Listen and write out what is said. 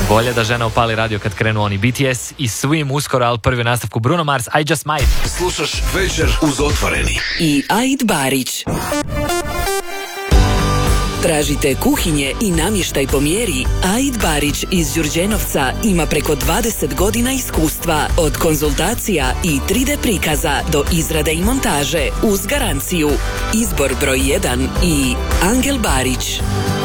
Bolje da žena opali radio kad krenu oni. BTS i Swim uskoro, ali prvi nastavku Bruno Mars, I Just Might. Slušaš Večer uz Otvoreni. I Aid Barić. Tražite kuhinje i namještaj po mjeri? Aid Barić iz Đurđenovca ima preko 20 godina iskustva od konzultacija i 3D prikaza do izrade i montaže uz garanciju. Izbor broj 1 i Angel Barić.